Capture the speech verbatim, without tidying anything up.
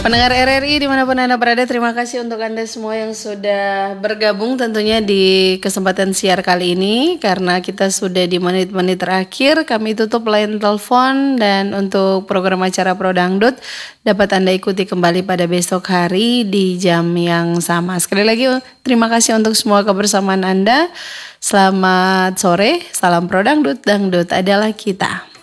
Pendengar R R I dimanapun Anda berada, terima kasih untuk Anda semua yang sudah bergabung tentunya di kesempatan siar kali ini. Karena kita sudah di menit-menit terakhir, kami tutup line telepon. Dan untuk program acara Pro Dangdut dapat Anda ikuti kembali pada besok hari di jam yang sama. Sekali lagi terima kasih untuk semua kebersamaan Anda. Selamat sore, salam Pro Dangdut, Dangdut adalah kita.